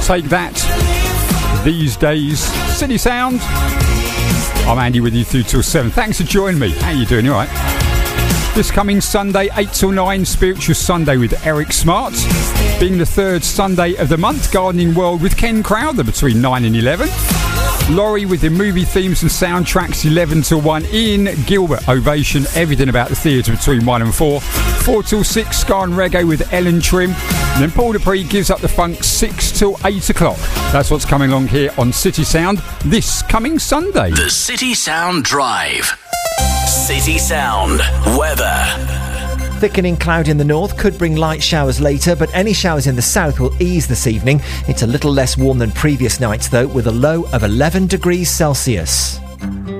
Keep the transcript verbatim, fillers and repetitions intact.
Take That, These Days, City Sound. I'm Andy with you through till seven. Thanks for joining me. How you doing? You all right? This coming Sunday, eight till nine, Spiritual Sunday with Eric Smart. Being the third Sunday of the month, Gardening World with Ken Crowther between nine and eleven. Laurie with the movie themes and soundtracks eleven till one. Ian Gilbert, Ovation, everything about the theatre between one and four. four till six, Ska and Reggae with Ellen Trim. And then Paul Dupree gives up the funk six till eight o'clock. That's what's coming along here on City Sound this coming Sunday. The City Sound Drive. City Sound weather. Thickening cloud in the north could bring light showers later, but any showers in the south will ease this evening. It's a little less warm than previous nights, though, with a low of eleven degrees Celsius.